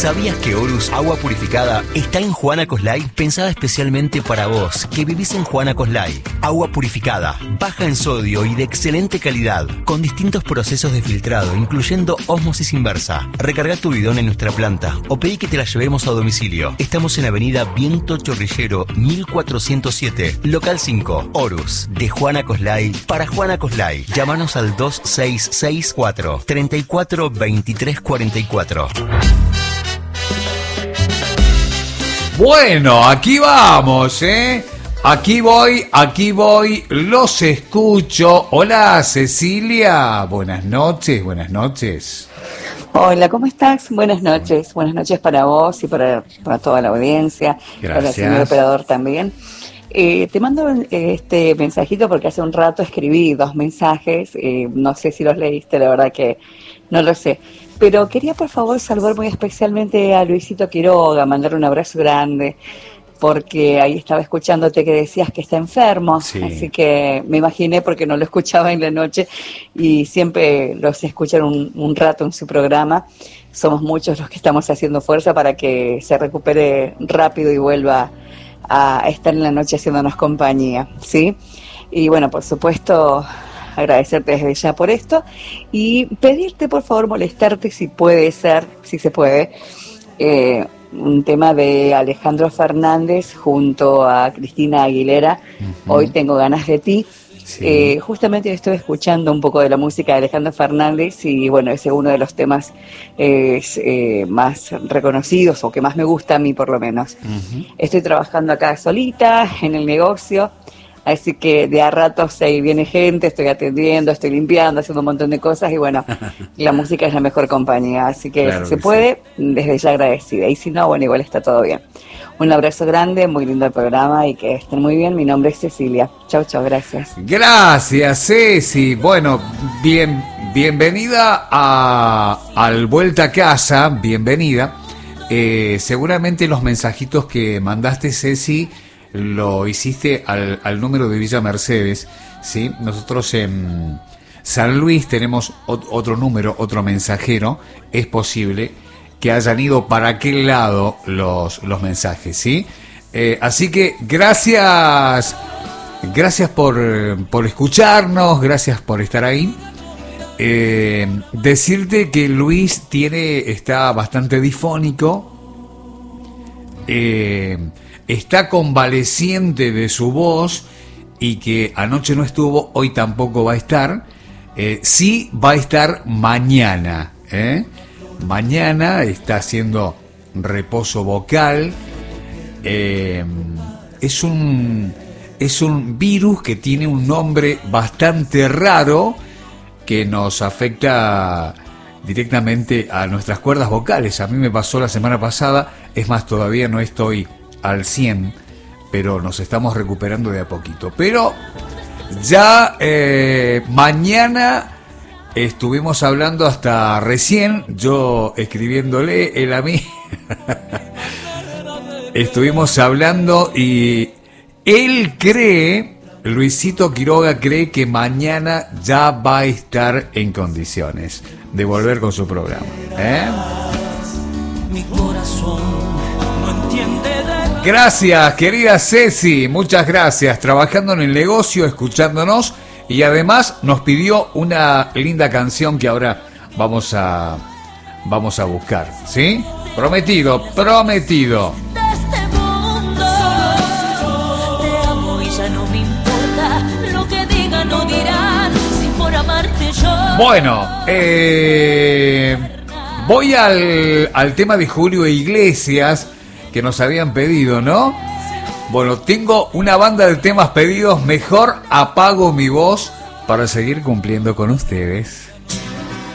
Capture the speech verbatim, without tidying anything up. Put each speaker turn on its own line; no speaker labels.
¿Sabías que Horus Agua Purificada está en Juana Coslay? Pensada especialmente para vos, que vivís en Juana Coslay. Agua purificada, baja en sodio y de excelente calidad, con distintos procesos de filtrado, incluyendo ósmosis inversa. Recarga tu bidón en nuestra planta o pedí que te la llevemos a domicilio. Estamos en Avenida Viento Chorrillero mil cuatrocientos siete, local cinco, Horus, de Juana Coslay para Juana Coslay. Llámanos al dos seis seis cuatro, tres cuatro dos tres cuatro cuatro.
Bueno, aquí vamos, ¿eh? Aquí voy, aquí voy, los escucho. Hola, Cecilia. Buenas noches, buenas noches.
Hola, ¿cómo estás? Buenas noches. Buenas noches para vos y para, para toda la audiencia.
Gracias.
Para el señor operador también. Eh, te mando este mensajito porque hace un rato escribí dos mensajes. Eh, no sé si los leíste, la verdad que no lo sé. Pero quería por favor saludar muy especialmente a Luisito Quiroga, mandarle un abrazo grande, porque ahí estaba escuchándote que decías que está enfermo,
sí.
Así que me imaginé porque no lo escuchaba en la noche y siempre los escuchan un, un rato en su programa. Somos muchos los que estamos haciendo fuerza para que se recupere rápido y vuelva a estar en la noche haciéndonos compañía, ¿sí? Y bueno, por supuesto, agradecerte desde ya por esto y pedirte por favor molestarte si puede ser, si se puede, eh, un tema de Alejandro Fernández junto a Cristina Aguilera, uh-huh. Hoy tengo ganas de ti. Sí. Eh, justamente estoy escuchando un poco de la música de Alejandro Fernández y bueno, ese es uno de los temas eh, eh, más reconocidos o que más me gusta a mí por lo menos. Uh-huh. Estoy trabajando acá solita en el negocio. Así que de a ratos ahí viene gente, estoy atendiendo, estoy limpiando, haciendo un montón de cosas y bueno, la música es la mejor compañía, así que claro si se puede, sí. Desde ya agradecida. Y si no, bueno, igual está todo bien. Un abrazo grande, muy lindo el programa y que estén muy bien. Mi nombre es Cecilia. Chau, chau, gracias.
Gracias, Ceci. Bueno, bien, bienvenida a, al Vuelta a Casa, bienvenida. Eh, seguramente los mensajitos que mandaste, Ceci, lo hiciste al, al número de Villa Mercedes, ¿sí? Nosotros en San Luis tenemos ot- otro número, otro mensajero. Es posible que hayan ido para aquel lado los, los mensajes, ¿sí? Eh, así que gracias, gracias por, por escucharnos, gracias por estar ahí. Eh, decirte que Luis tiene, está bastante difónico. Eh... Está convaleciente de su voz y que anoche no estuvo, hoy tampoco va a estar. Eh, sí va a estar mañana. ¿eh? Mañana está haciendo reposo vocal. Eh, es un es un virus que tiene un nombre bastante raro que nos afecta directamente a nuestras cuerdas vocales. A mí me pasó la semana pasada, es más, todavía no estoy al cien, pero nos estamos recuperando de a poquito. Pero ya eh, mañana estuvimos hablando hasta recién, yo escribiéndole, él a mí. Estuvimos hablando y él cree, Luisito Quiroga cree que mañana ya va a estar en condiciones de volver con su programa. ¿eh?
Mi corazón no entiende de...
Gracias, querida Ceci, muchas gracias, trabajando en el negocio, escuchándonos y además nos pidió una linda canción que ahora vamos a vamos a buscar, ¿sí? Prometido, prometido.
De este mundo, te amo y ya no me importa lo que digan o dirán, si por amarte yo...
Bueno, eh, voy al, al tema de Julio Iglesias, que nos habían pedido, ¿no? Bueno, tengo una banda de temas pedidos. Mejor apago mi voz para seguir cumpliendo con ustedes.